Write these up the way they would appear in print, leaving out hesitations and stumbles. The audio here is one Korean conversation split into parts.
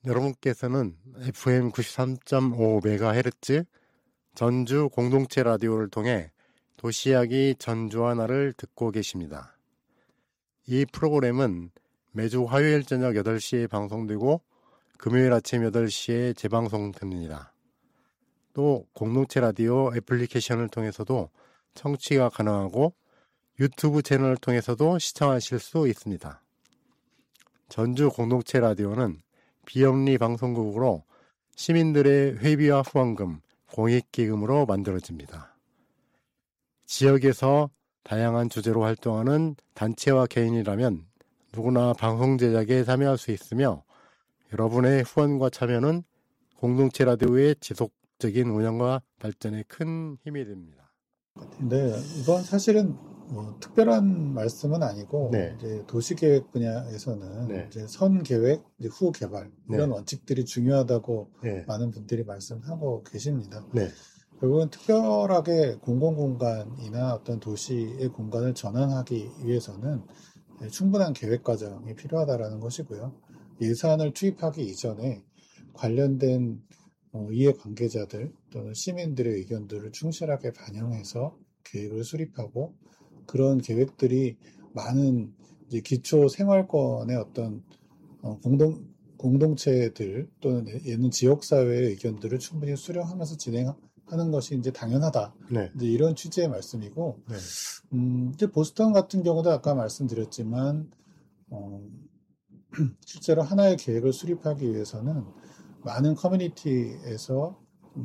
여러분께서는 FM 93.5MHz 전주 공동체 라디오를 통해 도시이야기 전주와 나를 듣고 계십니다. 이 프로그램은 매주 화요일 저녁 8시에 방송되고 금요일 아침 8시에 재방송됩니다. 또 공동체 라디오 애플리케이션을 통해서도 청취가 가능하고 유튜브 채널을 통해서도 시청하실 수 있습니다. 전주 공동체 라디오는 비영리 방송국으로 시민들의 회비와 후원금, 공익기금으로 만들어집니다. 지역에서 다양한 주제로 활동하는 단체와 개인이라면 누구나 방송 제작에 참여할 수 있으며 여러분의 후원과 참여는 공동체 라디오의 지속적인 운영과 발전에 큰 힘이 됩니다. 네, 이건 사실은 특별한 말씀은 아니고 네. 이제 도시계획 분야에서는 네. 이제 선계획, 이제 후개발 이런 네. 원칙들이 중요하다고 네. 많은 분들이 말씀하고 계십니다. 네. 결국은 특별하게 공공공간이나 어떤 도시의 공간을 전환하기 위해서는 충분한 계획 과정이 필요하다라는 것이고요. 예산을 투입하기 이전에 관련된 이해관계자들 또는 시민들의 의견들을 충실하게 반영해서 계획을 수립하고 그런 계획들이 많은 이제 기초 생활권의 어떤 공동체들 또는 얘는 지역사회의 의견들을 충분히 수렴하면서 진행하는 것이 이제 당연하다. 네. 이제 이런 취지의 말씀이고, 네. 이제 보스턴 같은 경우도 아까 말씀드렸지만, 실제로 하나의 계획을 수립하기 위해서는 많은 커뮤니티에서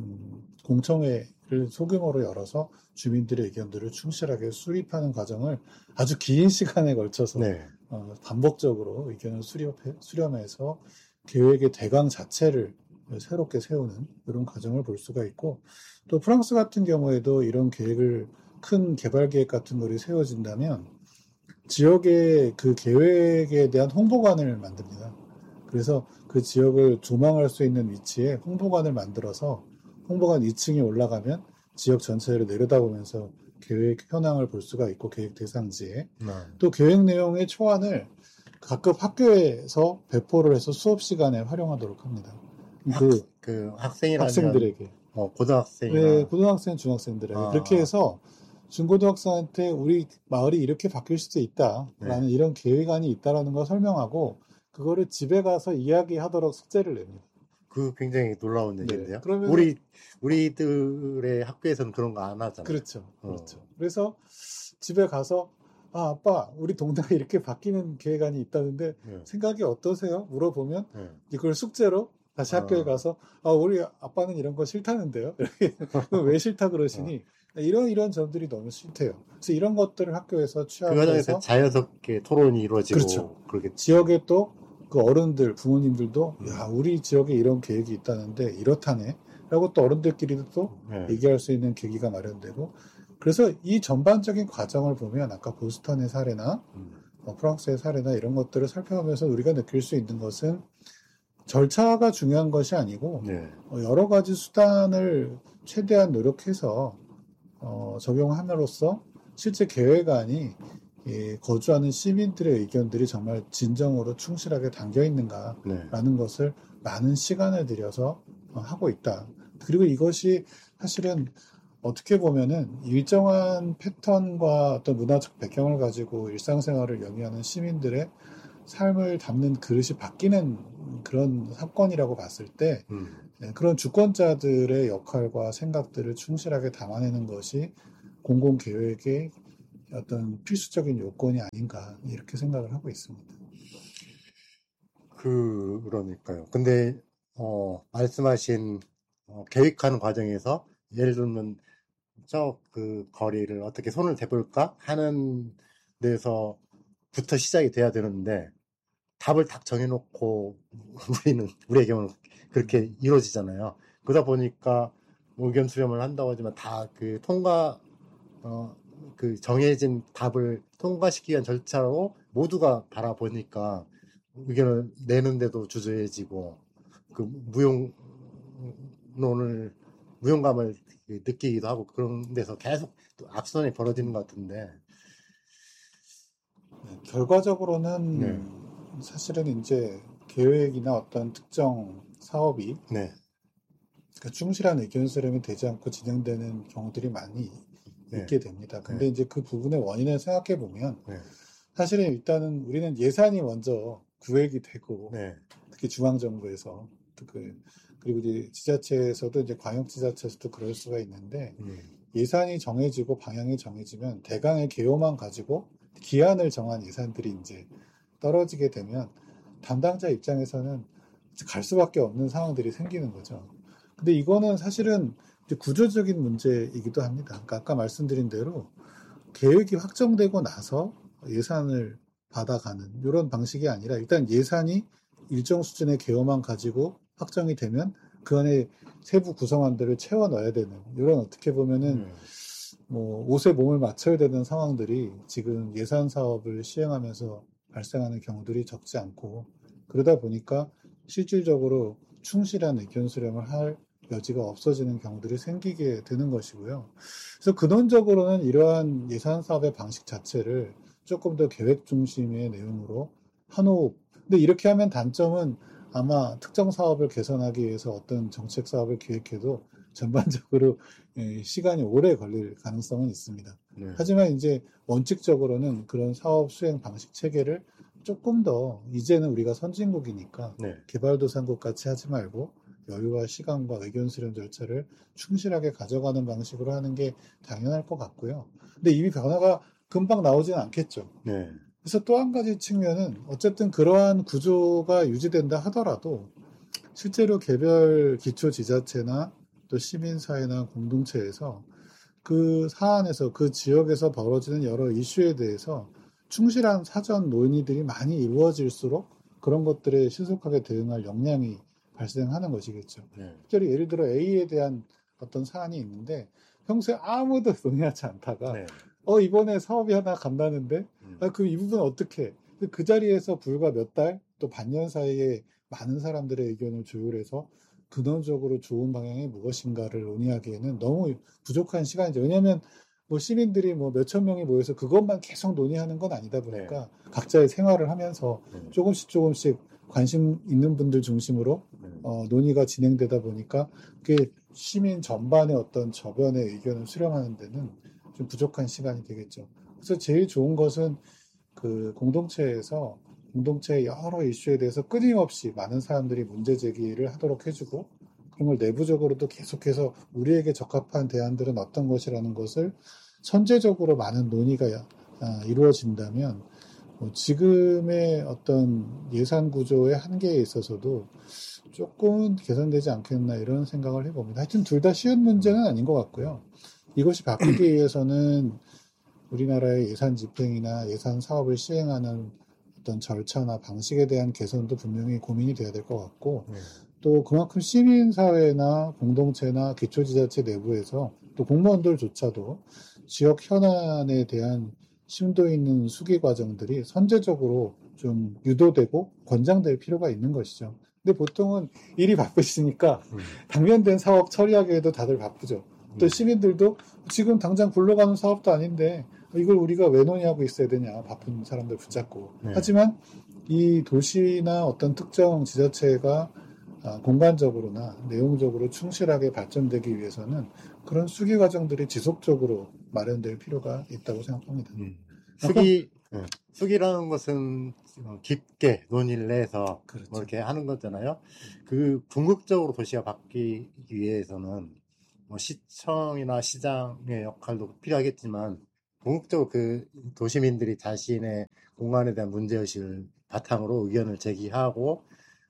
공청회를 소규모로 열어서 주민들의 의견들을 충실하게 수립하는 과정을 아주 긴 시간에 걸쳐서 네. 반복적으로 의견을 수렴해서 계획의 대강 자체를 새롭게 세우는 이런 과정을 볼 수가 있고 또 프랑스 같은 경우에도 이런 계획을 큰 개발 계획 같은 것이 세워진다면 지역의 그 계획에 대한 홍보관을 만듭니다. 그래서 그 지역을 조망할 수 있는 위치에 홍보관을 만들어서 홍보관 2층에 올라가면 지역 전체를 내려다보면서 계획 현황을 볼 수가 있고 계획 대상지에 또 계획 내용의 초안을 각급 학교에서 배포를 해서 수업 시간에 활용하도록 합니다. 학생들에게 고등학생이나 네, 고등학생, 중학생들에게 그렇게 해서 중고등학생한테 우리 마을이 이렇게 바뀔 수도 있다라는 네. 이런 계획안이 있다라는 걸 설명하고 그거를 집에 가서 이야기하도록 숙제를 냅니다. 그 굉장히 놀라운 얘기인데요. 네, 그러면 우리들의 학교에서는 그런 거 안 하잖아요. 그렇죠, 그렇죠. 그래서 집에 가서 아빠, 우리 동네가 이렇게 바뀌는 계획안이 있다는데 생각이 어떠세요? 물어보면 이걸 숙제로 다시 학교에 가서 우리 아빠는 이런 거 싫다는데요. 왜 싫다 그러시니? 이런 점들이 너무 싫대요. 그래서 이런 것들을 학교에서 취하고 그 과정에서 자연스럽게 토론이 이루어지고 그렇죠. 그러겠죠. 지역에 또 그 어른들, 부모님들도 야, 우리 지역에 이런 계획이 있다는데 이렇다네. 라고 또 어른들끼리도 또 얘기할 수 있는 계기가 마련되고 그래서 이 전반적인 과정을 보면 아까 보스턴의 사례나 프랑스의 사례나 이런 것들을 살펴보면서 우리가 느낄 수 있는 것은 절차가 중요한 것이 아니고 여러 가지 수단을 최대한 노력해서 적용함으로써 실제 계획안이 거주하는 시민들의 의견들이 정말 진정으로 충실하게 담겨 있는가라는 것을 많은 시간을 들여서 하고 있다. 그리고 이것이 사실은 어떻게 보면은 일정한 패턴과 어떤 문화적 배경을 가지고 일상생활을 영위하는 시민들의 삶을 담는 그릇이 바뀌는 그런 사건이라고 봤을 때 그런 주권자들의 역할과 생각들을 충실하게 담아내는 것이 공공계획의 어떤 필수적인 요건이 아닌가 이렇게 생각을 하고 있습니다. 그러니까요. 근데 말씀하신 계획하는 과정에서 예를 들면 그 거리를 어떻게 손을 대볼까 하는 데서부터 시작이 돼야 되는데 답을 딱 정해놓고 우리의 경우는 그렇게 이루어지잖아요. 그러다 보니까 의견 수렴을 한다고 하지만 다 그 그 정해진 답을 통과시키기 위한 절차로 모두가 바라보니까 의견을 내는데도 주저해지고 그 무용감을 느끼기도 하고 그런 데서 계속 또 악순환이 벌어지는 것 같은데 결과적으로는 사실은 이제 계획이나 어떤 특정 사업이 네. 그러니까 충실한 의견 수렴이 되지 않고 진행되는 경우들이 많이 네. 있게 됩니다. 근데 네. 이제 그 부분의 원인을 생각해 보면 네. 사실은 일단은 우리는 예산이 먼저 구획이 되고 네. 특히 중앙정부에서 그리고 이제 지자체에서도 이제 광역지자체에서도 그럴 수가 있는데 예산이 정해지고 방향이 정해지면 대강의 개요만 가지고 기한을 정한 예산들이 이제 떨어지게 되면 담당자 입장에서는 갈 수밖에 없는 상황들이 생기는 거죠. 근데 이거는 사실은 이제 구조적인 문제이기도 합니다. 그러니까 아까 말씀드린 대로 계획이 확정되고 나서 예산을 받아가는 이런 방식이 아니라 일단 예산이 일정 수준의 개요만 가지고 확정이 되면 그 안에 세부 구성안들을 채워 넣어야 되는 이런 어떻게 보면은 뭐 옷에 몸을 맞춰야 되는 상황들이 지금 예산 사업을 시행하면서 발생하는 경우들이 적지 않고 그러다 보니까 실질적으로 충실한 의견 수렴을 할 여지가 없어지는 경우들이 생기게 되는 것이고요. 그래서 근원적으로는 이러한 예산 사업의 방식 자체를 조금 더 계획 중심의 내용으로 한호흡. 근데 이렇게 하면 단점은 아마 특정 사업을 개선하기 위해서 어떤 정책 사업을 기획해도 전반적으로 시간이 오래 걸릴 가능성은 있습니다. 네. 하지만 이제 원칙적으로는 그런 사업 수행 방식 체계를 조금 더 이제는 우리가 선진국이니까 네. 개발도상국 같이 하지 말고 여유와 시간과 의견 수렴 절차를 충실하게 가져가는 방식으로 하는 게 당연할 것 같고요. 근데 이미 변화가 금방 나오지는 않겠죠. 네. 그래서 또 한 가지 측면은 어쨌든 그러한 구조가 유지된다 하더라도 실제로 개별 기초지자체나 또 시민사회나 공동체에서 그 사안에서 그 지역에서 벌어지는 여러 이슈에 대해서 충실한 사전 논의들이 많이 이루어질수록 그런 것들에 신속하게 대응할 역량이 발생하는 것이겠죠. 네. 특별히 예를 들어 A에 대한 어떤 사안이 있는데 평소에 아무도 논의하지 않다가 네. 이번에 사업이 하나 간다는데 그럼 이 부분 어떻게 그 자리에서 불과 몇 달 또 반년 사이에 많은 사람들의 의견을 조율해서 근원적으로 좋은 방향이 무엇인가를 논의하기에는 너무 부족한 시간이죠. 왜냐하면 뭐 시민들이 뭐 몇천 명이 모여서 그것만 계속 논의하는 건 아니다 보니까 각자의 생활을 하면서 조금씩 관심 있는 분들 중심으로 논의가 진행되다 보니까 그게 시민 전반의 어떤 저변의 의견을 수렴하는 데는 좀 부족한 시간이 되겠죠. 그래서 제일 좋은 것은 그 공동체에서 공동체의 여러 이슈에 대해서 끊임없이 많은 사람들이 문제 제기를 하도록 해주고 그런 걸 내부적으로도 계속해서 우리에게 적합한 대안들은 어떤 것이라는 것을 선제적으로 많은 논의가 이루어진다면 지금의 어떤 예산 구조의 한계에 있어서도 조금은 개선되지 않겠나 이런 생각을 해봅니다. 하여튼 둘 다 쉬운 문제는 아닌 것 같고요. 이것이 바뀌기 위해서는 우리나라의 예산 집행이나 예산 사업을 시행하는 어떤 절차나 방식에 대한 개선도 분명히 고민이 돼야 될 것 같고 또 그만큼 시민사회나 공동체나 기초지자체 내부에서 또 공무원들조차도 지역 현안에 대한 심도 있는 수기 과정들이 선제적으로 좀 유도되고 권장될 필요가 있는 것이죠. 근데 보통은 일이 바쁘시니까 당면된 사업 처리하기에도 다들 바쁘죠. 또 시민들도 지금 당장 굴러가는 사업도 아닌데 이걸 우리가 왜 논의하고 있어야 되냐 바쁜 사람들 붙잡고 하지만 이 도시나 어떤 특정 지자체가 공간적으로나 내용적으로 충실하게 발전되기 위해서는 그런 수기 과정들이 지속적으로 마련될 필요가 있다고 생각합니다. 수기라는 것은 깊게 논의를 해서 그렇죠. 뭐 이렇게 하는 거잖아요. 그 궁극적으로 도시가 바뀌기 위해서는 뭐 시청이나 시장의 역할도 필요하겠지만 궁극적으로 그 도시민들이 자신의 공간에 대한 문제의식을 바탕으로 의견을 제기하고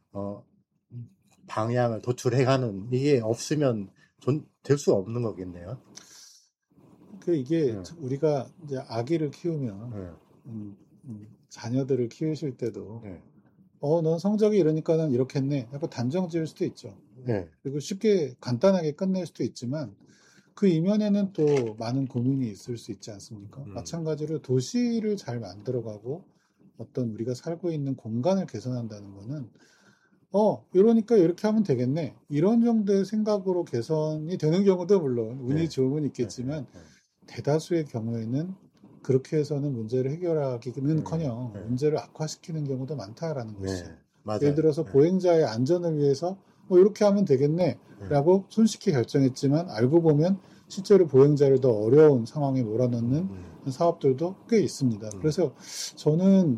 방향을 도출해가는 이게 없으면 될 수가 없는 거겠네요. 이게 우리가 이제 아기를 키우면 자녀들을 키우실 때도 넌 성적이 이러니까는 이렇게 했네 하고 단정 지을 수도 있죠. 그리고 쉽게 간단하게 끝낼 수도 있지만 그 이면에는 또 많은 고민이 있을 수 있지 않습니까? 마찬가지로 도시를 잘 만들어가고 어떤 우리가 살고 있는 공간을 개선한다는 거는 이러니까 이렇게 하면 되겠네 이런 정도의 생각으로 개선이 되는 경우도 물론 운이 좋으면 있겠지만 대다수의 경우에는 그렇게 해서는 문제를 해결하기는커녕 문제를 악화시키는 경우도 많다라는 것이죠. 맞아요. 예를 들어서 네. 보행자의 안전을 위해서 뭐 이렇게 하면 되겠네라고 손쉽게 결정했지만 알고 보면 실제로 보행자를 더 어려운 상황에 몰아넣는 사업들도 꽤 있습니다. 그래서 저는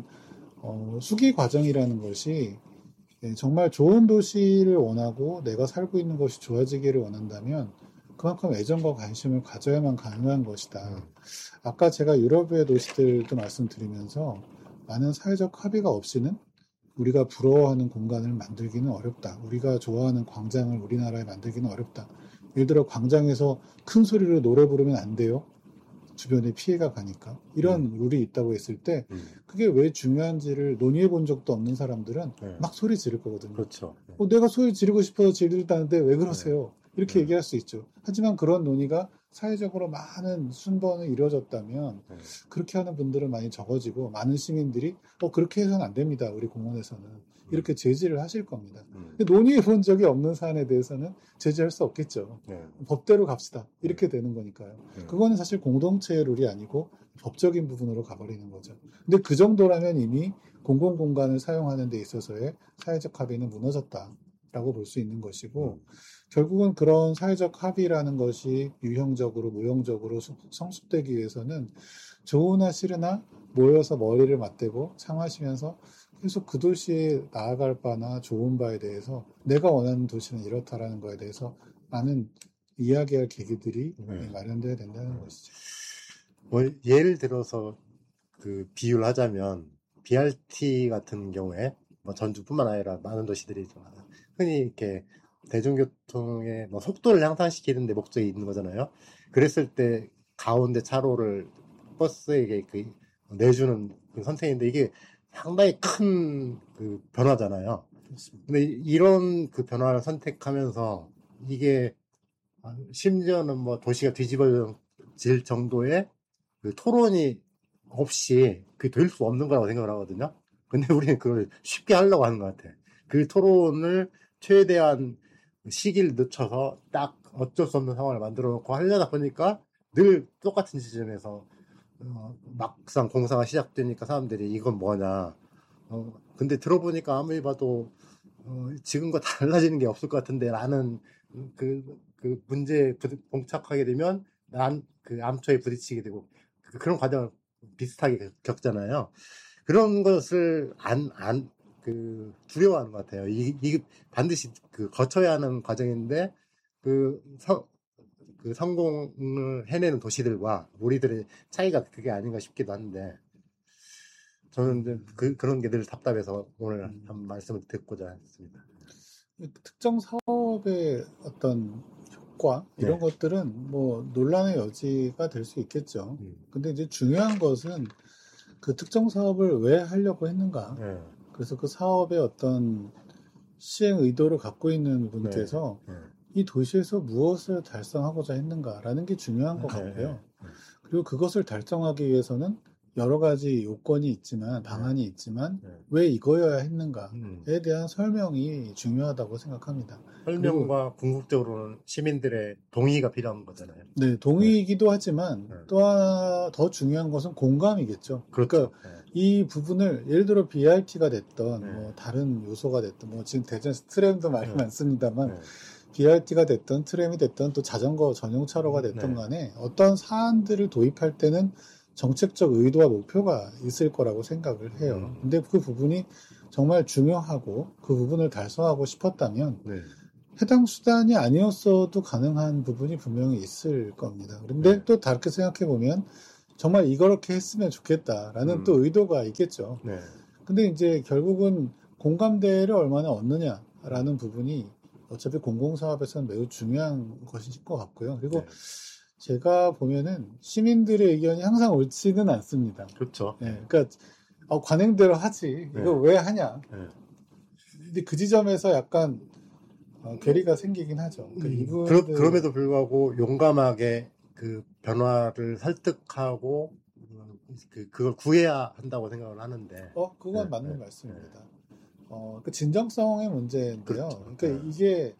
수기 과정이라는 것이 정말 좋은 도시를 원하고 내가 살고 있는 것이 좋아지기를 원한다면 그만큼 애정과 관심을 가져야만 가능한 것이다. 아까 제가 유럽의 도시들도 말씀드리면서 많은 사회적 합의가 없이는 우리가 부러워하는 공간을 만들기는 어렵다. 우리가 좋아하는 광장을 우리나라에 만들기는 어렵다. 예를 들어 광장에서 큰 소리로 노래 부르면 안 돼요. 주변에 피해가 가니까. 이런 룰이 있다고 했을 때 그게 왜 중요한지를 논의해 본 적도 없는 사람들은 막 소리 지를 거거든요. 그렇죠. 내가 소리 지르고 싶어서 지르다는데 왜 그러세요? 이렇게 얘기할 수 있죠. 하지만 그런 논의가 사회적으로 많은 순번을 이루어졌다면 그렇게 하는 분들은 많이 적어지고 많은 시민들이 그렇게 해서는 안 됩니다. 우리 공원에서는. 이렇게 제지를 하실 겁니다. 근데 논의해 본 적이 없는 사안에 대해서는 제지할 수 없겠죠. 법대로 갑시다. 이렇게 되는 거니까요. 그거는 사실 공동체의 룰이 아니고 법적인 부분으로 가버리는 거죠. 근데 그 정도라면 이미 공공공간을 사용하는 데 있어서의 사회적 합의는 무너졌다라고 볼 수 있는 것이고 결국은 그런 사회적 합의라는 것이 유형적으로 무형적으로 성숙되기 위해서는 좋으나 싫으나 모여서 머리를 맞대고 참아시면서 계속 그 도시에 나아갈 바나 좋은 바에 대해서 내가 원하는 도시는 이렇다라는 거에 대해서 많은 이야기할 계기들이 마련돼야 된다는 것이죠. 뭐 예를 들어서 그 비유를 하자면 BRT 같은 경우에 뭐 전주뿐만 아니라 많은 도시들이 흔히 이렇게 대중교통의 뭐 속도를 향상시키는 데 목적이 있는 거잖아요. 그랬을 때 가운데 차로를 버스에게 그 내주는 그 선택인데 이게 상당히 큰 그 변화잖아요. 근데 이런 그 변화를 선택하면서 이게 심지어는 뭐 도시가 뒤집어질 정도의 그 토론이 없이 그게 될 수 없는 거라고 생각을 하거든요. 근데 우리는 그걸 쉽게 하려고 하는 것 같아. 그 토론을 최대한 시기를 늦춰서 딱 어쩔 수 없는 상황을 만들어 놓고 하려다 보니까 늘 똑같은 지점에서 막상 공사가 시작되니까 사람들이 이건 뭐냐. 근데 들어보니까 아무리 봐도 지금과 달라지는 게 없을 것 같은데 라는 그 문제에 봉착하게 되면 그 암초에 부딪히게 되고 그런 과정을 비슷하게 겪잖아요. 그런 것을 두려워하는 것 같아요. 이게 반드시 거쳐야 하는 과정인데, 그 성공을 해내는 도시들과 우리들의 차이가 그게 아닌가 싶기도 한데, 저는 이제 그런 게 늘 답답해서 오늘 한 말씀을 듣고자 했습니다. 특정 사업의 어떤 효과 이런 것들은 뭐 논란의 여지가 될 수 있겠죠. 근데 이제 중요한 것은 그 특정 사업을 왜 하려고 했는가. 그래서 그 사업의 어떤 시행 의도를 갖고 있는 분께서 이 도시에서 무엇을 달성하고자 했는가라는 게 중요한 것 같고요. 그리고 그것을 달성하기 위해서는 여러 가지 요건이 있지만 방안이 있지만 왜 이거여야 했는가에 대한 설명이 중요하다고 생각합니다. 설명과 궁극적으로는 시민들의 동의가 필요한 거잖아요. 네, 동의이기도 하지만 또 하나 더 중요한 것은 공감이겠죠. 그렇죠. 그러니까 이 부분을 예를 들어 BRT가 됐던 뭐 다른 요소가 됐던 뭐 지금 대전에서 트램도 많이 많습니다만 BRT가 됐던 트램이 됐던 또 자전거 전용 차로가 됐던 간에 어떤 사안들을 도입할 때는 정책적 의도와 목표가 있을 거라고 생각을 해요. 근데 그 부분이 정말 중요하고 그 부분을 달성하고 싶었다면 해당 수단이 아니었어도 가능한 부분이 분명히 있을 겁니다. 그런데 또 다르게 생각해 보면 정말 이렇게 했으면 좋겠다라는 또 의도가 있겠죠. 근데 이제 결국은 공감대를 얼마나 얻느냐라는 부분이 어차피 공공사업에서는 매우 중요한 것일 것 같고요. 그리고 제가 보면은 시민들의 의견이 항상 옳지는 않습니다. 그렇죠. 그러니까 관행대로 하지 이거 왜 하냐. 근데 그 지점에서 약간 괴리가 생기긴 하죠. 그럼에도 불구하고 용감하게 그 변화를 설득하고 그걸 구해야 한다고 생각을 하는데. 그건 맞는 말씀입니다. 그 진정성의 문제인데요. 그렇죠. 그러니까 이게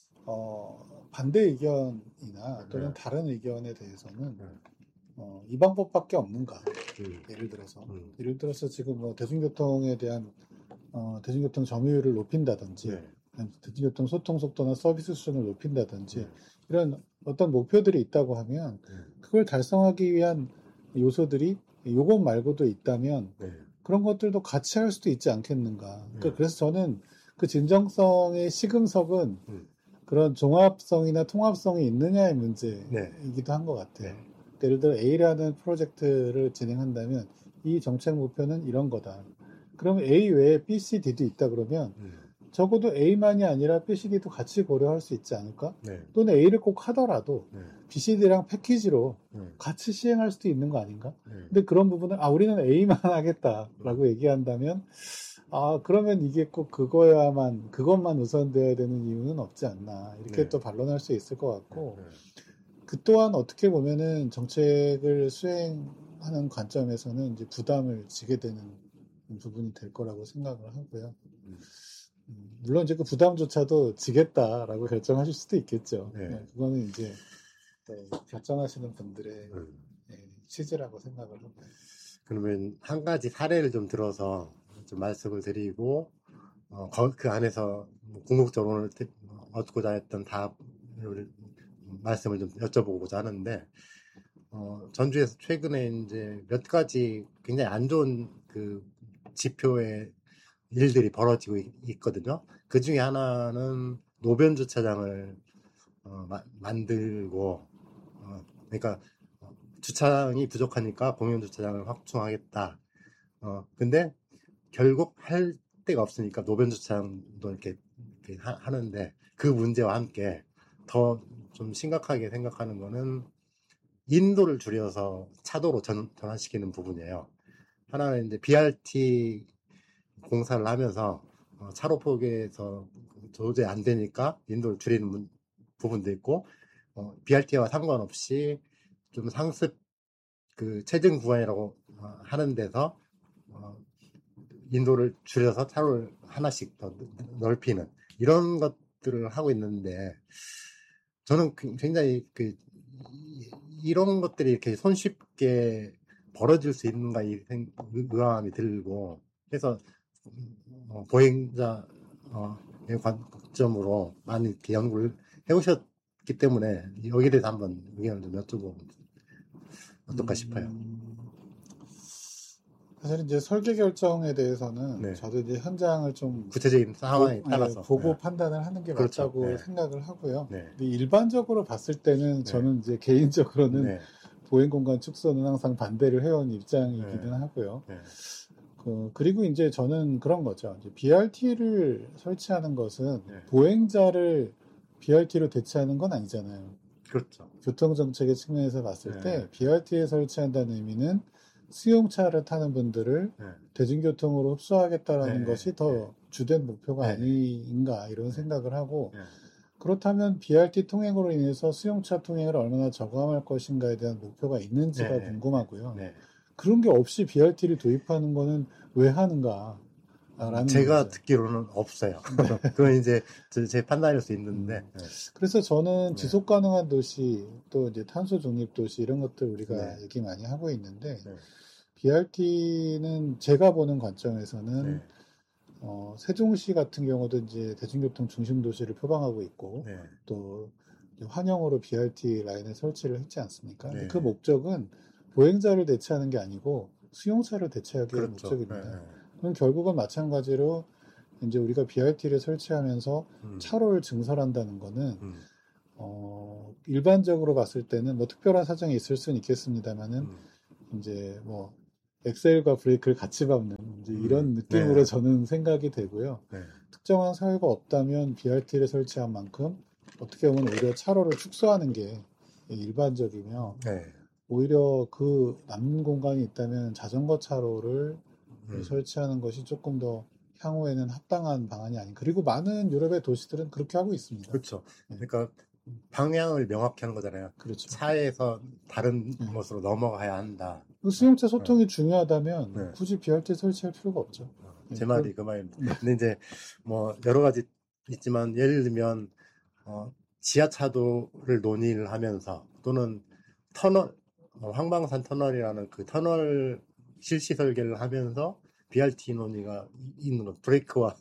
반대 의견이나 또는 다른 의견에 대해서는 이 방법밖에 없는가? 예를 들어서 지금 뭐 대중교통에 대한 대중교통 점유율을 높인다든지, 네. 대중교통 소통 속도나 서비스 수준을 높인다든지, 네. 이런 어떤 목표들이 있다고 하면, 그걸 달성하기 위한 요소들이 요것 말고도 있다면, 네. 그런 것들도 같이 할 수도 있지 않겠는가. 네. 그래서 저는 그 진정성의 시금석은 그런 종합성이나 통합성이 있느냐의 문제이기도 한 것 같아요. 네. 예를 들어 A라는 프로젝트를 진행한다면 이 정책 목표는 이런 거다. 그러면 A 외에 B, C, D도 있다 그러면 적어도 A만이 아니라 B, C, D도 같이 고려할 수 있지 않을까? 네. 또는 A를 꼭 하더라도 네. B, C, D랑 패키지로 네. 같이 시행할 수도 있는 거 아닌가? 네. 근데 그런 부분은 우리는 A만 하겠다라고 얘기한다면 그러면 이게 꼭 그것만 우선돼야 되는 이유는 없지 않나. 이렇게 네. 또 반론할 수 있을 것 같고, 네. 그 또한 어떻게 보면은 정책을 수행하는 관점에서는 이제 부담을 지게 되는 부분이 될 거라고 생각을 하고요. 물론 이제 그 부담조차도 지겠다라고 결정하실 수도 있겠죠. 네. 그거는 이제 결정하시는 분들의 취지라고 생각을 합니다. 그러면 한 가지 사례를 좀 들어서 좀 말씀을 드리고 그 안에서 궁극적으로 얻고자 했던 답을 말씀을 좀 여쭤보고자 하는데 전주에서 최근에 이제 몇 가지 굉장히 안 좋은 그 지표의 일들이 벌어지고 있거든요. 그 중에 하나는 노변 주차장을 만들고 그러니까 주차장이 부족하니까 공용 주차장을 확충하겠다. 근데 결국 할 데가 없으니까 노변 주차장도 이렇게 하는데 그 문제와 함께 더 좀 심각하게 생각하는 거는 인도를 줄여서 차도로 전환시키는 부분이에요. 하나는 이제 BRT 공사를 하면서 차로 포개에서 도저히 안 되니까 인도를 줄이는 부분도 있고 BRT와 상관없이 좀 상습 그 체증 구간이라고 하는 데서 인도를 줄여서 차로를 하나씩 더 넓히는 이런 것들을 하고 있는데 저는 굉장히 이런 것들이 이렇게 손쉽게 벌어질 수 있는가 이 의아함이 들고 그래서 보행자 관점으로 많이 이렇게 연구를 해오셨기 때문에 여기에 대해서 한번 의견을 좀 여쭤보면 어떨까 싶어요. 사실 이제 설계 결정에 대해서는 네. 저도 이제 현장을 좀 구체적인 상황에 따라서 보고 판단을 하는 게 그렇죠. 맞다고 네. 생각을 하고요. 네. 근데 일반적으로 봤을 때는 저는 이제 개인적으로는 보행공간 축소는 항상 반대를 해온 입장이기는 하고요. 그리고 이제 저는 그런 거죠. 이제 BRT를 설치하는 것은 보행자를 BRT로 대체하는 건 아니잖아요. 그렇죠. 교통정책의 측면에서 봤을 때 BRT에 설치한다는 의미는 수용차를 타는 분들을 대중교통으로 흡수하겠다라는 것이 더 주된 목표가 아닌가 이런 생각을 하고 그렇다면 BRT 통행으로 인해서 수용차 통행을 얼마나 저감할 것인가에 대한 목표가 있는지가 궁금하고요. 그런 게 없이 BRT를 도입하는 거는 왜 하는가? 제가 듣기로는 없어요. 그건 이제 제 판단일 수 있는데. 그래서 저는 지속 가능한 도시, 또 이제 탄소 중립 도시 이런 것들 우리가 얘기 많이 하고 있는데, BRT는 제가 보는 관점에서는 세종시 같은 경우도 이제 대중교통 중심 도시를 표방하고 있고, 또 환영으로 BRT 라인을 설치를 했지 않습니까? 그 목적은 보행자를 대체하는 게 아니고 수용차를 대체하기 위한 목적입니다. 그럼 결국은 마찬가지로 이제 우리가 BRT를 설치하면서 차로를 증설한다는 거는 일반적으로 봤을 때는 뭐 특별한 사정이 있을 수는 있겠습니다만은 이제 뭐 엑셀과 브레이크를 같이 밟는 이제 이런 느낌으로 저는 생각이 되고요. 특정한 사유가 없다면 BRT를 설치한 만큼 어떻게 보면 오히려 차로를 축소하는 게 일반적이며 오히려 그 남는 공간이 있다면 자전거 차로를 설치하는 것이 조금 더 향후에는 합당한 방안이 아닌. 그리고 많은 유럽의 도시들은 그렇게 하고 있습니다. 그렇죠. 그러니까 방향을 명확히 하는 거잖아요. 그렇죠. 차에서 다른 곳으로 넘어가야 한다. 수용차 소통이 중요하다면 굳이 BRT 설치할 필요가 없죠. 제 말이 그 말입니다. 근데 이제 뭐 여러 가지 있지만 예를 들면 지하차도를 논의를 하면서 또는 터널 황방산 터널이라는 그 터널 실시 설계를 하면서 BRT 논의가 있는 건 브레이크와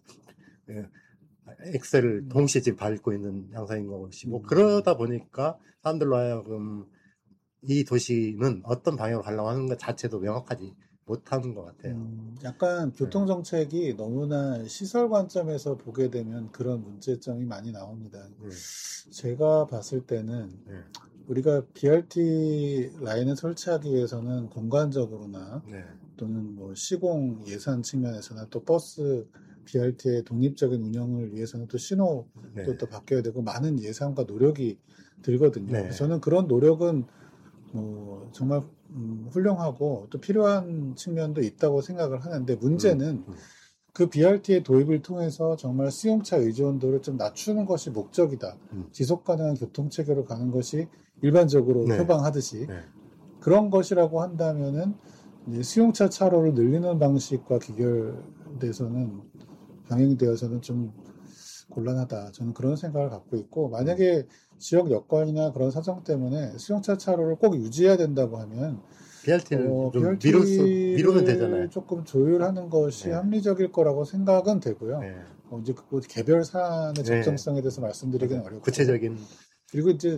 엑셀을 동시에 지금 밟고 있는 양상인 것이고 그러다 보니까 사람들로 하여금 이 도시는 어떤 방향으로 가려고 하는 것 자체도 명확하지 못하는 것 같아요. 약간 교통정책이 너무나 시설 관점에서 보게 되면 그런 문제점이 많이 나옵니다. 제가 봤을 때는 우리가 BRT 라인을 설치하기 위해서는 공간적으로나 또는 뭐 시공 예산 측면에서나 또 버스 BRT의 독립적인 운영을 위해서는 또 신호도 또 바뀌어야 되고 많은 예산과 노력이 들거든요. 저는 그런 노력은 뭐 정말 훌륭하고 또 필요한 측면도 있다고 생각을 하는데 문제는 그 BRT의 도입을 통해서 정말 수용차 의존도를 좀 낮추는 것이 목적이다. 지속 가능한 교통체계로 가는 것이 일반적으로 표방하듯이 그런 것이라고 한다면은 이제 수용차 차로를 늘리는 방식과 기결돼서는 병행되어서는 좀 곤란하다. 저는 그런 생각을 갖고 있고 만약에 지역 여건이나 그런 사정 때문에 수용차 차로를 꼭 유지해야 된다고 하면 BRT를 좀 미루면 되잖아요. 조금 조율하는 것이 합리적일 거라고 생각은 되고요. 이제 그 개별 사안의 적정성에 대해서 말씀드리기는 어렵고 구체적인 그리고 이제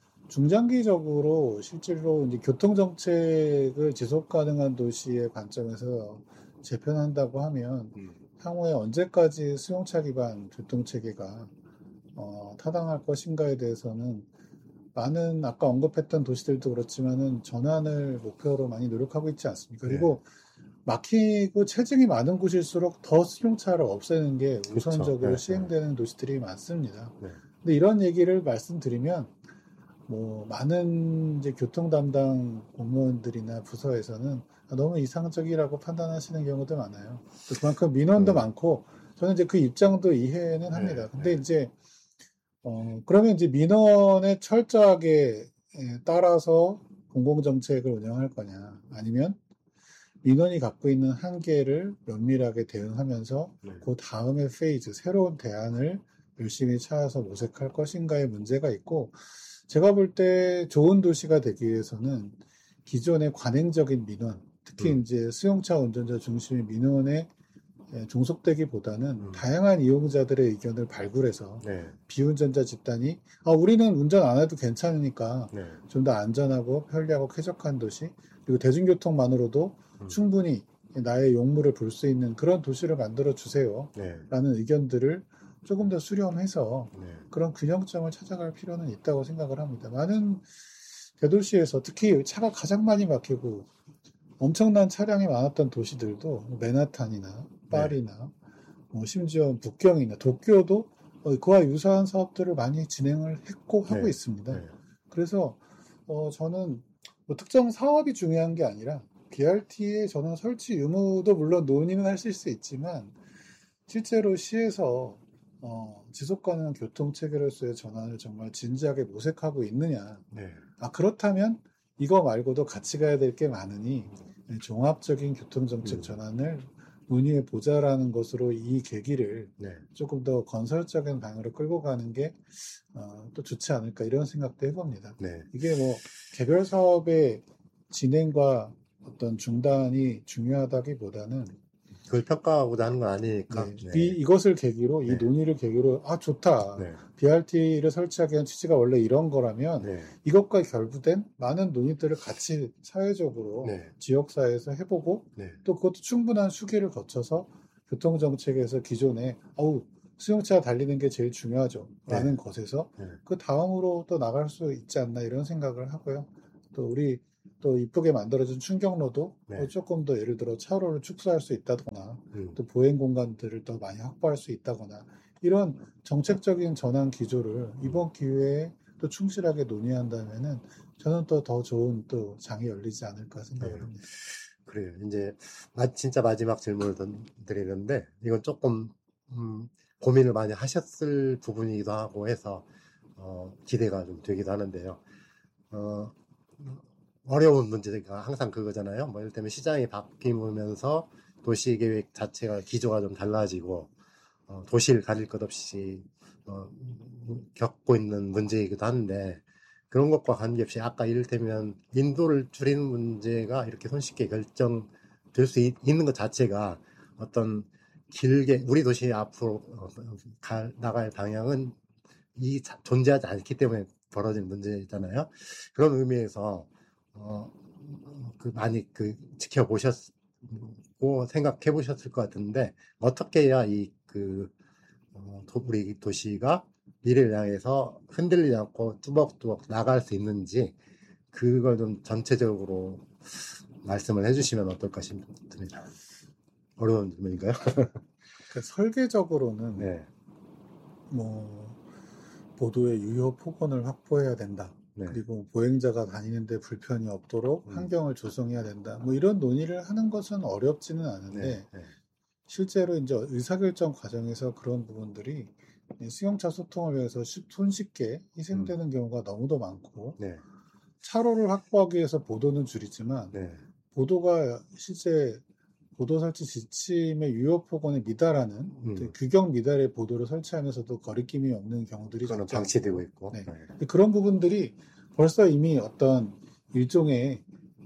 중장기적으로 실제로 이제 교통 정책을 지속 가능한 도시의 관점에서 재편한다고 하면 향후에 언제까지 수용차 기반 교통 체계가 타당할 것인가에 대해서는 많은 아까 언급했던 도시들도 그렇지만은 전환을 목표로 많이 노력하고 있지 않습니까? 그리고 막히고 체증이 많은 곳일수록 더 수용차를 없애는 게 우선적으로 시행되는 도시들이 많습니다. 근데 이런 얘기를 말씀드리면 뭐 많은 이제 교통 담당 공무원들이나 부서에서는 너무 이상적이라고 판단하시는 경우도 많아요. 또 그만큼 민원도 많고 저는 이제 그 입장도 이해는 합니다. 근데 이제 그러면 이제 민원에 철저하게 따라서 공공정책을 운영할 거냐 아니면 민원이 갖고 있는 한계를 면밀하게 대응하면서 그 다음의 페이즈 새로운 대안을 열심히 찾아서 모색할 것인가의 문제가 있고 제가 볼 때 좋은 도시가 되기 위해서는 기존의 관행적인 민원, 특히 이제 수용차 운전자 중심의 민원에 종속되기보다는 다양한 이용자들의 의견을 발굴해서 비운전자 집단이 우리는 운전 안 해도 괜찮으니까 좀 더 안전하고 편리하고 쾌적한 도시 그리고 대중교통만으로도 충분히 나의 용무를 볼 수 있는 그런 도시를 만들어 주세요 라는 의견들을 조금 더 수렴해서 그런 균형점을 찾아갈 필요는 있다고 생각을 합니다. 많은 대도시에서 특히 차가 가장 많이 막히고 엄청난 차량이 많았던 도시들도 맨하탄이나 파리나 뭐 심지어 북경이나 도쿄도 그와 유사한 사업들을 많이 진행을 했고 하고 있습니다. 그래서 저는 뭐 특정 사업이 중요한 게 아니라 BRT의 저는 설치 유무도 물론 논의는 하실 수 있지만 실제로 시에서 지속 가능한 교통 체계로서의 전환을 정말 진지하게 모색하고 있느냐. 그렇다면 이거 말고도 같이 가야 될 게 많으니 종합적인 교통정책 전환을 논의해 보자라는 것으로 이 계기를 조금 더 건설적인 방향으로 끌고 가는 게 또 좋지 않을까 이런 생각도 해봅니다. 이게 뭐 개별 사업의 진행과 어떤 중단이 중요하다기보다는 그걸 평가하고자 하는 건 아니니까. 이것을 계기로, 이 논의를 계기로, 좋다. BRT를 설치하기 위한 취지가 원래 이런 거라면, 이것과 결부된 많은 논의들을 같이 사회적으로, 지역사회에서 해보고, 또 그것도 충분한 수기를 거쳐서, 교통정책에서 기존에, 수용차 달리는 게 제일 중요하죠. 라는 것에서, 그 다음으로 또 나갈 수 있지 않나 이런 생각을 하고요. 또 이쁘게 만들어진 충격로도 조금 더 예를 들어 차로를 축소할 수 있다거나 또 보행 공간들을 더 많이 확보할 수 있다거나 이런 정책적인 전환 기조를 이번 기회에 또 충실하게 논의한다면은 저는 또 더 좋은 또 장이 열리지 않을까 생각을 합니다. 그래요. 이제 진짜 마지막 질문을 드리는데 이건 조금 고민을 많이 하셨을 부분이기도 하고 해서 기대가 좀 되기도 하는데요. 어려운 문제가 항상 그거잖아요. 뭐, 예를 들면 시장이 바뀌면서 도시계획 자체가 기조가 좀 달라지고, 도시를 가릴 것 없이, 겪고 있는 문제이기도 한데, 그런 것과 관계없이 아까 이를테면 인도를 줄이는 문제가 이렇게 손쉽게 결정될 수 있는 것 자체가 어떤 길게 우리 도시 앞으로 나갈 방향은 존재하지 않기 때문에 벌어진 문제잖아요. 그런 의미에서 많이 지켜보셨고 생각해 보셨을 것 같은데 어떻게 해야 우리 도시가 미래를 향해서 흔들리지 않고 뚜벅뚜벅 나갈 수 있는지 그걸 좀 전체적으로 말씀을 해주시면 어떨까 싶습니다. 어려운 질문인가요? 그러니까 설계적으로는 네. 보도의 유효 폭언을 확보해야 된다. 네. 그리고 보행자가 다니는데 불편이 없도록 환경을 조성해야 된다. 이런 논의를 하는 것은 어렵지는 않은데 네. 실제로 이제 의사결정 과정에서 그런 부분들이 승용차 소통을 위해서 손쉽게 희생되는 경우가 너무도 많고 네. 차로를 확보하기 위해서 보도는 줄이지만 네. 보도가 실제 보도 설치 지침의 유효 폭언에 미달하는 규격 미달의 보도를 설치하면서도 거리낌이 없는 경우들이 그거는 방치되고 있고 네. 그런 부분들이 벌써 이미 어떤 일종의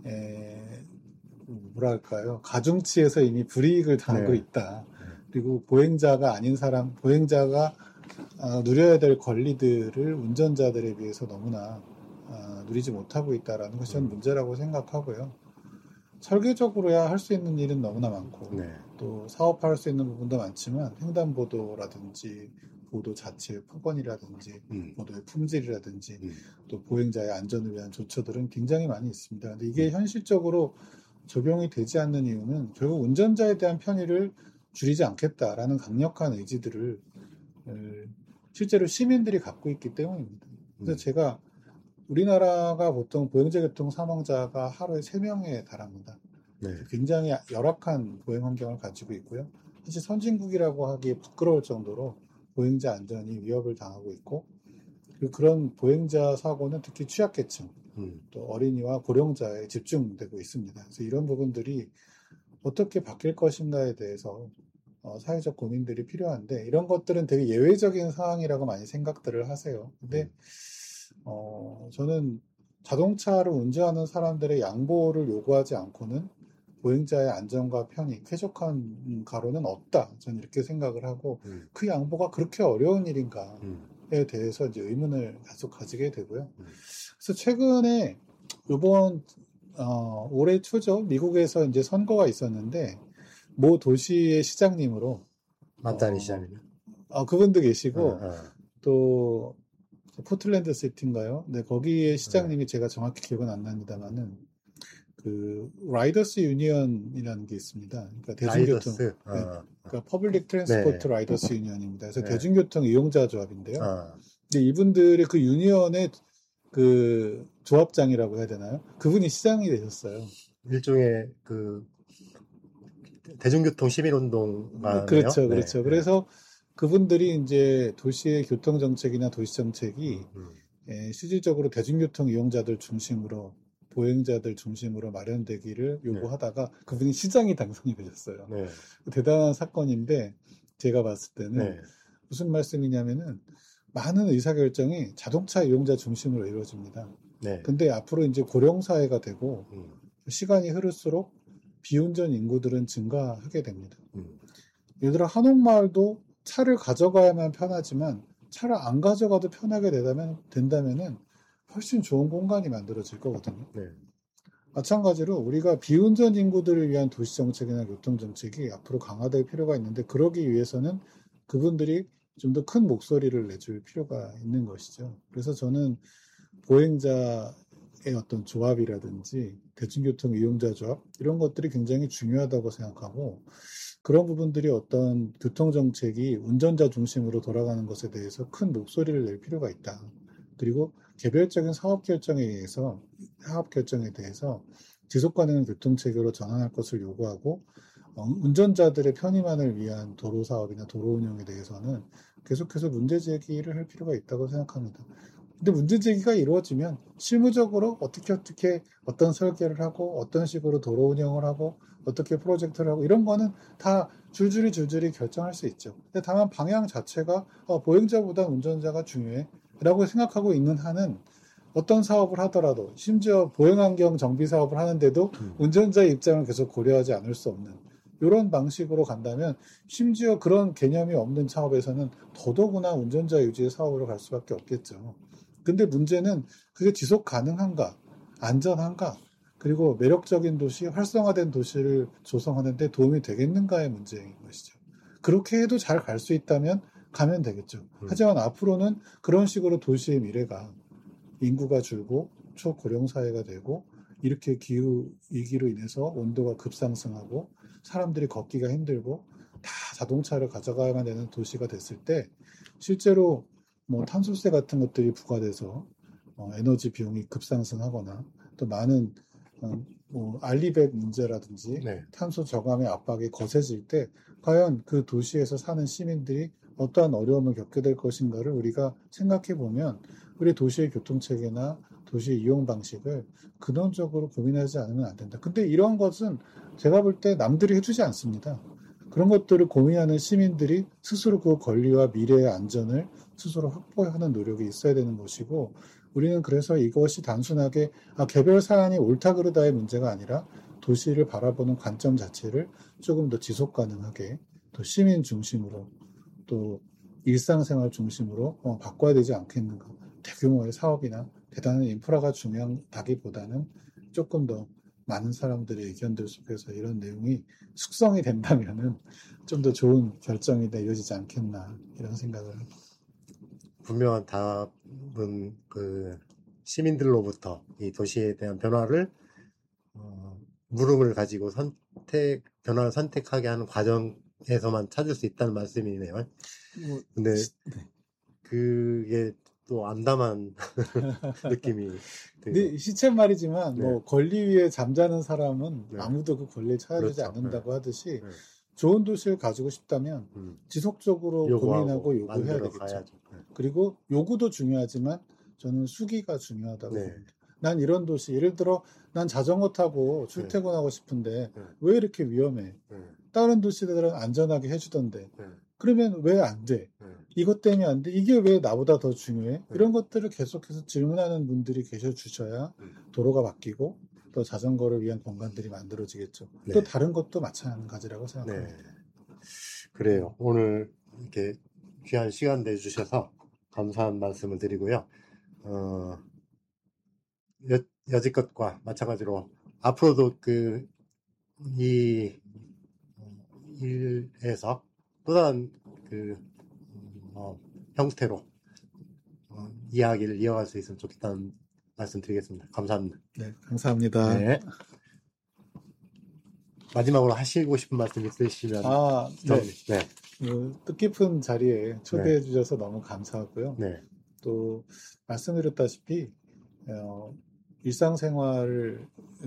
뭐랄까요 가중치에서 이미 불이익을 당하고 있다. 그리고 보행자가 아닌 사람 보행자가 누려야 될 권리들을 운전자들에 비해서 너무나 누리지 못하고 있다라는 것이 저는 문제라고 생각하고요. 설계적으로야 할 수 있는 일은 너무나 많고 또 사업할 수 있는 부분도 많지만 횡단보도라든지 보도 자체의 폭언이라든지 보도의 품질이라든지 또 보행자의 안전을 위한 조처들은 굉장히 많이 있습니다. 근데 이게 현실적으로 적용이 되지 않는 이유는 결국 운전자에 대한 편의를 줄이지 않겠다라는 강력한 의지들을 실제로 시민들이 갖고 있기 때문입니다. 그래서 제가 우리나라가 보통 보행자 교통 사망자가 하루에 3명에 달합니다. 네. 굉장히 열악한 보행 환경을 가지고 있고요. 사실 선진국이라고 하기 부끄러울 정도로 보행자 안전이 위협을 당하고 있고 그리고 그런 보행자 사고는 특히 취약계층 또 어린이와 고령자에 집중되고 있습니다. 그래서 이런 부분들이 어떻게 바뀔 것인가에 대해서 사회적 고민들이 필요한데 이런 것들은 되게 예외적인 상황이라고 많이 생각들을 하세요. 근데 저는 자동차를 운전하는 사람들의 양보를 요구하지 않고는 보행자의 안전과 편의, 쾌적한 가로는 없다. 저는 이렇게 생각을 하고 그 양보가 그렇게 어려운 일인가에 대해서 이제 의문을 계속 가지게 되고요. 그래서 최근에 이번 올해 초죠. 미국에서 이제 선거가 있었는데 모 도시의 시장님으로 만다니 시장님. 그분도 계시고 또 포틀랜드 시티인가요? 네, 거기에 시장님이 제가 정확히 기억은 안 납니다만은 그 라이더스 유니언이라는 게 있습니다. 그러니까 대중교통, 그러니까 퍼블릭 트랜스포트 라이더스 유니언입니다. 그래서 대중교통 이용자 조합인데요. 근데 이분들의 그 유니언의 그 조합장이라고 해야 되나요? 그분이 시장이 되셨어요. 일종의 그 대중교통 시민운동가. 그렇죠. 그래서 그분들이 이제 도시의 교통 정책이나 도시 정책이 실질적으로 대중교통 이용자들 중심으로 보행자들 중심으로 마련되기를 요구하다가 그분이 시장이 당선이 되셨어요. 대단한 사건인데 제가 봤을 때는 무슨 말씀이냐면은 많은 의사결정이 자동차 이용자 중심으로 이루어집니다. 근데 앞으로 이제 고령사회가 되고 시간이 흐를수록 비운전 인구들은 증가하게 됩니다. 예를 들어 한옥마을도 차를 가져가야만 편하지만 차를 안 가져가도 편하게 된다면은 훨씬 좋은 공간이 만들어질 거거든요. 마찬가지로 우리가 비운전 인구들을 위한 도시정책이나 교통정책이 앞으로 강화될 필요가 있는데 그러기 위해서는 그분들이 좀 더 큰 목소리를 내줄 필요가 있는 것이죠. 그래서 저는 보행자의 어떤 조합이라든지 대중교통 이용자 조합 이런 것들이 굉장히 중요하다고 생각하고 그런 부분들이 어떤 교통정책이 운전자 중심으로 돌아가는 것에 대해서 큰 목소리를 낼 필요가 있다. 그리고 개별적인 사업 결정에 대해서 지속가능한 교통체계로 전환할 것을 요구하고 운전자들의 편의만을 위한 도로 사업이나 도로 운영에 대해서는 계속해서 문제 제기를 할 필요가 있다고 생각합니다. 근데 문제 제기가 이루어지면 실무적으로 어떻게 어떤 설계를 하고 어떤 식으로 도로 운영을 하고 어떻게 프로젝트를 하고 이런 거는 다 줄줄이 결정할 수 있죠. 근데 다만 방향 자체가 보행자보다 운전자가 중요해 라고 생각하고 있는 한은 어떤 사업을 하더라도 심지어 보행환경 정비 사업을 하는데도 운전자의 입장을 계속 고려하지 않을 수 없는 이런 방식으로 간다면 심지어 그런 개념이 없는 창업에서는 더더구나 운전자 유지의 사업으로 갈 수밖에 없겠죠. 근데 문제는 그게 지속 가능한가, 안전한가, 그리고 매력적인 도시, 활성화된 도시를 조성하는 데 도움이 되겠는가의 문제인 것이죠. 그렇게 해도 잘 갈 수 있다면 가면 되겠죠. 하지만 앞으로는 그런 식으로 도시의 미래가 인구가 줄고 초고령 사회가 되고 이렇게 기후 위기로 인해서 온도가 급상승하고 사람들이 걷기가 힘들고 다 자동차를 가져가야만 되는 도시가 됐을 때 실제로 뭐 탄소세 같은 것들이 부과돼서 에너지 비용이 급상승하거나 또 많은 뭐 알리백 문제라든지 네. 탄소 저감의 압박이 거세질 때 과연 그 도시에서 사는 시민들이 어떠한 어려움을 겪게 될 것인가를 우리가 생각해 보면 우리 도시의 교통체계나 도시 이용 방식을 근원적으로 고민하지 않으면 안 된다. 근데 이런 것은 제가 볼 때 남들이 해주지 않습니다. 그런 것들을 고민하는 시민들이 스스로 그 권리와 미래의 안전을 스스로 확보하는 노력이 있어야 되는 것이고 우리는 그래서 이것이 단순하게 개별 사안이 옳다 그르다의 문제가 아니라 도시를 바라보는 관점 자체를 조금 더 지속 가능하게 또 시민 중심으로 또 일상생활 중심으로 바꿔야 되지 않겠는가. 대규모의 사업이나 대단한 인프라가 중요하다기보다는 조금 더 많은 사람들의 의견들 속에서 이런 내용이 숙성이 된다면은 좀 더 좋은 결정이 내려지지 않겠나 이런 생각을 합니다. 분명한 답은 그 시민들로부터 이 도시에 대한 변화를 물음을 가지고 변화를 선택하게 하는 과정에서만 찾을 수 있다는 말씀이네요. 근데 그게 또 암담한 느낌이 근데 시쳇 말이지만 네. 뭐 권리 위에 잠자는 사람은 네. 아무도 그 권리를 찾아주지 그렇죠. 않는다고 하듯이 네. 좋은 도시를 가지고 싶다면 지속적으로 고민하고 요구해야 되겠죠. 가야죠. 네. 그리고 요구도 중요하지만 저는 수기가 중요하다고 네. 봅니다. 난 이런 도시, 예를 들어 난 자전거 타고 출퇴근하고 싶은데 왜 이렇게 위험해? 다른 도시들은 안전하게 해주던데 그러면 왜 안 돼? 이것 때문에 안 돼? 이게 왜 나보다 더 중요해? 이런 것들을 계속해서 질문하는 분들이 계셔 주셔야 도로가 바뀌고 또 자전거를 위한 공간들이 만들어지겠죠. 네. 또 다른 것도 마찬가지라고 생각합니다. 네. 그래요. 오늘 이렇게 귀한 시간 내주셔서 감사한 말씀을 드리고요. 여지껏과 마찬가지로 앞으로도 이 일에서 또 다른 형태로 이야기를 이어갈 수 있으면 좋겠다는 말씀 드리겠습니다. 감사합니다. 네, 감사합니다. 네. 마지막으로 하시고 싶은 말씀 있으시면 네. 뜻깊은 자리에 초대해 주셔서 너무 감사하고요. 네. 또 말씀드렸다시피 일상생활을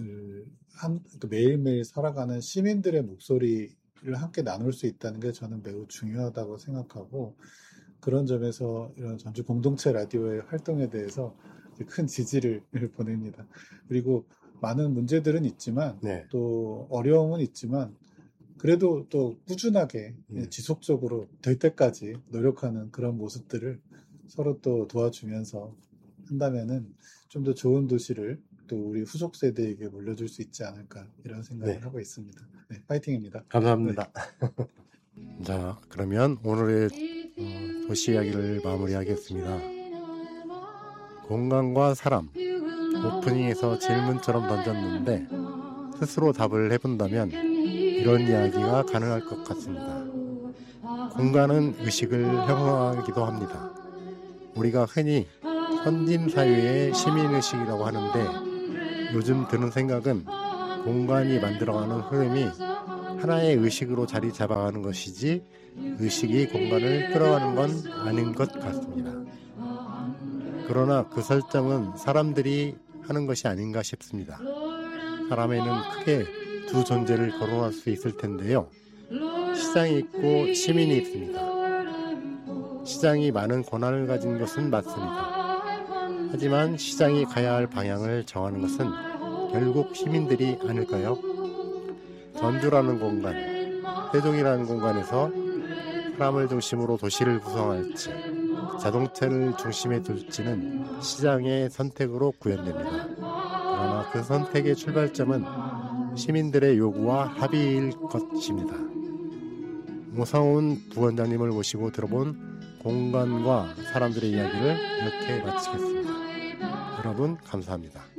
매일매일 살아가는 시민들의 목소리를 함께 나눌 수 있다는 게 저는 매우 중요하다고 생각하고 그런 점에서 이런 전주 공동체 라디오의 활동에 대해서 큰 지지를 보냅니다. 그리고 많은 문제들은 있지만 또 어려움은 있지만 그래도 또 꾸준하게 지속적으로 될 때까지 노력하는 그런 모습들을 서로 또 도와주면서 한다면은 좀 더 좋은 도시를 또 우리 후속 세대에게 물려줄 수 있지 않을까 이런 생각을 하고 있습니다. 네, 파이팅입니다. 감사합니다. 자, 그러면 오늘의 도시 이야기를 마무리하겠습니다. 공간과 사람 오프닝에서 질문처럼 던졌는데 스스로 답을 해본다면 이런 이야기가 가능할 것 같습니다. 공간은 의식을 형성하기도 합니다. 우리가 흔히 선진사회의 시민의식이라고 하는데 요즘 드는 생각은 공간이 만들어가는 흐름이 하나의 의식으로 자리 잡아가는 것이지 의식이 공간을 끌어가는 건 아닌 것 같습니다. 그러나 그 설정은 사람들이 하는 것이 아닌가 싶습니다. 사람에는 크게 두 존재를 거론할 수 있을 텐데요. 시장이 있고 시민이 있습니다. 시장이 많은 권한을 가진 것은 맞습니다. 하지만 시장이 가야 할 방향을 정하는 것은 결국 시민들이 아닐까요? 전주라는 공간, 세종이라는 공간에서 사람을 중심으로 도시를 구성할지 자동차를 중심에 둘지는 시장의 선택으로 구현됩니다. 그러나 그 선택의 출발점은 시민들의 요구와 합의일 것입니다. 오상훈 부원장님을 모시고 들어본 공간과 사람들의 이야기를 이렇게 마치겠습니다. 여러분 감사합니다.